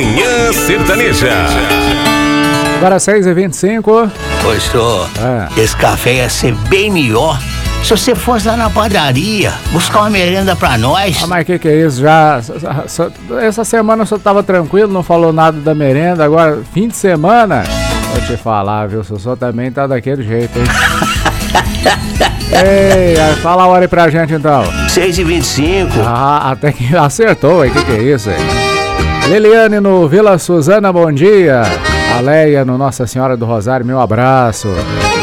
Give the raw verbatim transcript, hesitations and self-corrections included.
Manhã Sertaneja. Agora seis e vinte e cinco. Ô, senhor, É. esse café ia ser bem melhor se você fosse lá na padaria buscar uma merenda pra nós. Ah, mas que que é isso? Já, só- essa semana o senhor tava tranquilo, não falou nada da merenda, agora fim de semana, vou te falar, viu? O senhor também tá daquele jeito, hein? Ei, aí fala a hora aí pra gente então. seis e vinte e cinco. Ah, até que acertou, hein? Que que é isso, hein? Liliane no Vila Suzana, bom dia. A Leia no Nossa Senhora do Rosário, meu abraço.